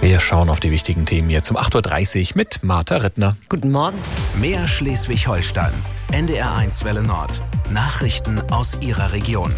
Wir schauen auf die wichtigen Themen jetzt um 8.30 Uhr mit Martha Rittner. Guten Morgen. Mehr Schleswig-Holstein. NDR1 Welle Nord. Nachrichten aus Ihrer Region.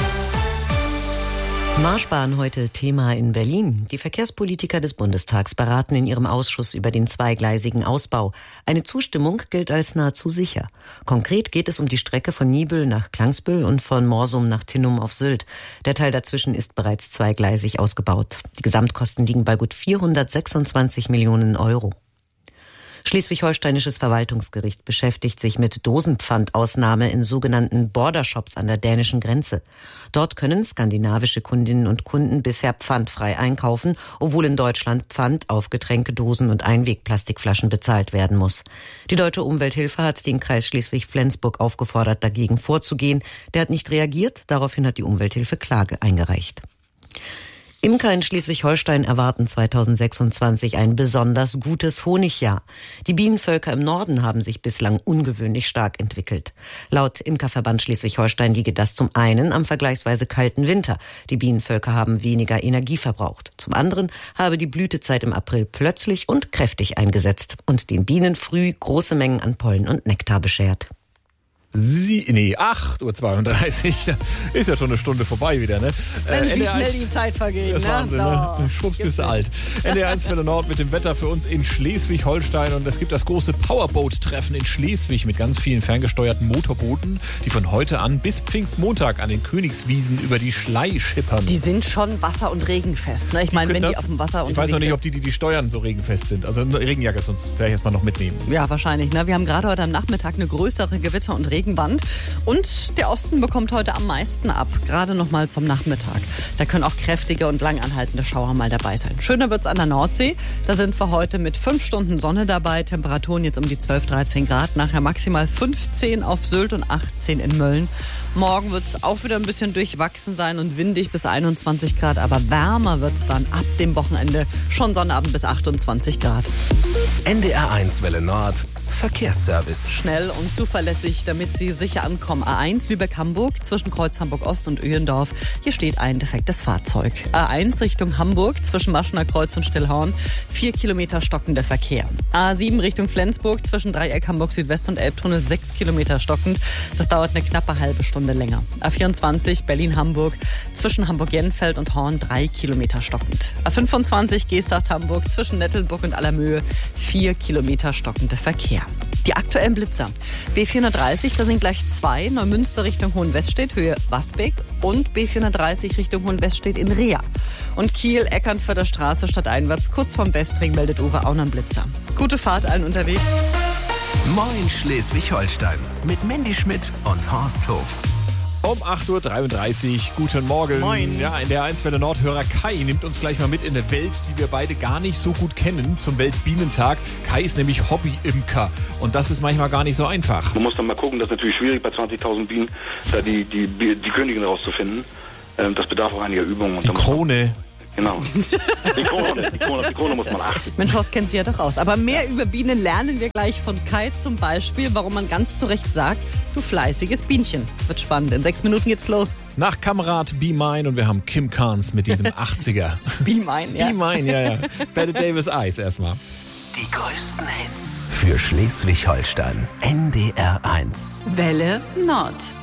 Marschbahn heute Thema in Berlin. Die Verkehrspolitiker des Bundestags beraten in ihrem Ausschuss über den zweigleisigen Ausbau. Eine Zustimmung gilt als nahezu sicher. Konkret geht es um die Strecke von Niebüll nach Klangsbüll und von Morsum nach Tinnum auf Sylt. Der Teil dazwischen ist bereits zweigleisig ausgebaut. Die Gesamtkosten liegen bei gut 426 Millionen Euro. Schleswig-Holsteinisches Verwaltungsgericht beschäftigt sich mit Dosenpfandausnahme in sogenannten Bordershops an der dänischen Grenze. Dort können skandinavische Kundinnen und Kunden bisher pfandfrei einkaufen, obwohl in Deutschland Pfand auf Getränke, Dosen und Einwegplastikflaschen bezahlt werden muss. Die Deutsche Umwelthilfe hat den Kreis Schleswig-Flensburg aufgefordert, dagegen vorzugehen. Der hat nicht reagiert, daraufhin hat die Umwelthilfe Klage eingereicht. Imker in Schleswig-Holstein erwarten 2026 ein besonders gutes Honigjahr. Die Bienenvölker im Norden haben sich bislang ungewöhnlich stark entwickelt. Laut Imkerverband Schleswig-Holstein liege das zum einen am vergleichsweise kalten Winter. Die Bienenvölker haben weniger Energie verbraucht. Zum anderen habe die Blütezeit im April plötzlich und kräftig eingesetzt und den Bienen früh große Mengen an Pollen und Nektar beschert. 8.32 Uhr, ist ja schon eine Stunde vorbei wieder, ne? Mensch, wie schnell die Zeit vergeht, das ist Wahnsinn, ne? Schwupps bist du alt. NDR1 Welle Nord mit dem Wetter für uns in Schleswig-Holstein und es gibt das große Powerboat-Treffen in Schleswig mit ganz vielen ferngesteuerten Motorbooten, die von heute an bis Pfingstmontag an den Königswiesen über die Schlei schippern. Die sind schon wasser- und regenfest, ne? Ich meine, wenn die auf dem Wasser unterwegs sind. Ich weiß noch nicht, ob die steuern so regenfest sind. Also eine Regenjacke, sonst werde ich jetzt mal noch mitnehmen. Ja, wahrscheinlich, ne? Wir haben gerade heute am Nachmittag eine größere Gewitter- und Regenwand und der Osten bekommt heute am meisten ab, gerade noch mal zum Nachmittag. Da können auch kräftige und langanhaltende Schauer mal dabei sein. Schöner wird's an der Nordsee, da sind wir heute mit 5 Stunden Sonne dabei, Temperaturen jetzt um die 12, 13 Grad, nachher maximal 15 auf Sylt und 18 in Mölln. Morgen wird's auch wieder ein bisschen durchwachsen sein und windig bis 21 Grad, aber wärmer wird's dann ab dem Wochenende, schon Sonnabend bis 28 Grad. NDR1 Welle Nord. Verkehrsservice. Schnell und zuverlässig, damit Sie sicher ankommen. A1 Lübeck-Hamburg zwischen Kreuz Hamburg-Ost und Öhendorf. Hier steht ein defektes Fahrzeug. A1 Richtung Hamburg zwischen Maschener Kreuz und Stillhorn. 4 Kilometer stockender Verkehr. A7 Richtung Flensburg zwischen Dreieck Hamburg Südwest und Elbtunnel 6 Kilometer stockend. Das dauert eine knappe halbe Stunde länger. A24 Berlin-Hamburg zwischen Hamburg-Jenfeld und Horn 3 Kilometer stockend. A25 Geesthacht-Hamburg zwischen Nettelburg und Allermöhe 4 Kilometer stockender Verkehr. Die aktuellen Blitzer. B430, da sind gleich 2, Neumünster Richtung Hohenweststedt, Höhe Wasbeck und B430 Richtung Hohenweststedt in Rea. Und Kiel, Eckernförder Straße stadteinwärts, kurz vorm Westring meldet Uwe auch noch einen Blitzer. Gute Fahrt allen unterwegs. Moin Schleswig-Holstein mit Mandy Schmidt und Horst Hof. Um 8.33 Uhr, guten Morgen. Moin. Ja, in der 1 Welle Nord-Hörer Kai nimmt uns gleich mal mit in eine Welt, die wir beide gar nicht so gut kennen, zum Weltbienentag. Kai ist nämlich Hobby-Imker und das ist manchmal gar nicht so einfach. Man muss dann mal gucken, das ist natürlich schwierig bei 20.000 Bienen, da die Königin rauszufinden. Das bedarf auch einiger Übungen. Und Die Krone. Genau. Die Krone muss man achten. Mensch, Horst kennt sie ja doch aus. Aber mehr über Bienen lernen wir gleich von Kai zum Beispiel, warum man ganz zu Recht sagt, du fleißiges Bienchen. Wird spannend. In 6 Minuten geht's los. Nach Kamerad Be Mine und wir haben Kim Carnes mit diesem 80er. Be Mine, ja. Be Mine, ja. Bette Davis Eyes erstmal. Die größten Hits für Schleswig-Holstein. NDR1. Welle Nord.